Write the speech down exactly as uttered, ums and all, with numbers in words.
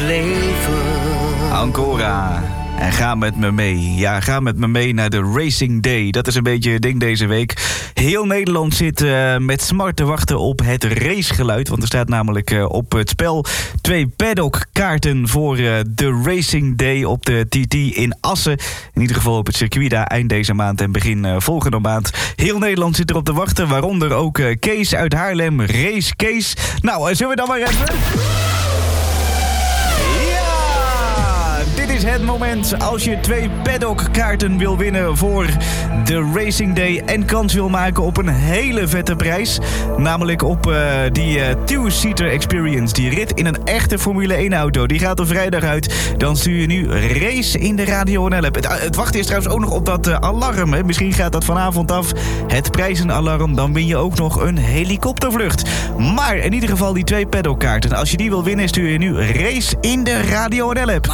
leven. Ancora. En ga met me mee. Ja, ga met me mee naar de Racing Day. Dat is een beetje het ding deze week. Heel Nederland zit uh, met smart te wachten op het racegeluid. Want er staat namelijk uh, op het spel twee paddockkaarten voor uh, de Racing Day op de T T in Assen. In ieder geval op het circuit daar eind deze maand en begin uh, volgende maand. Heel Nederland zit erop te wachten. Waaronder ook uh, Kees uit Haarlem. Race Kees. Nou, uh, zullen we dan maar even... Dit is het moment als je twee paddockkaarten wil winnen voor de Racing Day en kans wil maken op een hele vette prijs. Namelijk op uh, die uh, two-seater experience, die rit in een echte Formule één auto. Die gaat er vrijdag uit. Dan stuur je nu Race in de Radio N L-app. Het, uh, het wachten is trouwens ook nog op dat uh, alarm. Hè. Misschien gaat dat vanavond af. Het prijzenalarm. Dan win je ook nog een helikoptervlucht. Maar in ieder geval die twee paddockkaarten. Als je die wil winnen, stuur je nu Race in de Radio N L-app.